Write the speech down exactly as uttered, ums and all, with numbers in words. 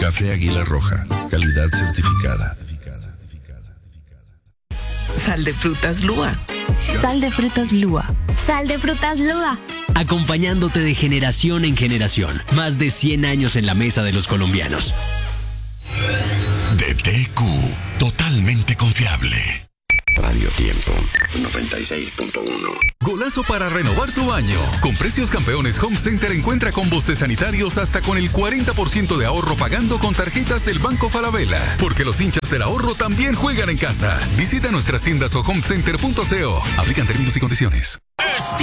Café Águila Roja, calidad certificada. Sal de frutas Lua. Sal de frutas Lua. Sal de frutas Lua. Acompañándote de generación en generación. Más de cien años en la mesa de los colombianos. D T Q, totalmente confiable. Radio Tiempo, noventa y seis punto uno. Golazo para renovar tu baño. Con precios campeones Home Center encuentra combos de sanitarios hasta con el cuarenta por ciento de ahorro pagando con tarjetas del Banco Falabella. Porque los hinchas del ahorro también juegan en casa. Visita nuestras tiendas o homecenter punto co. Aplican términos y condiciones.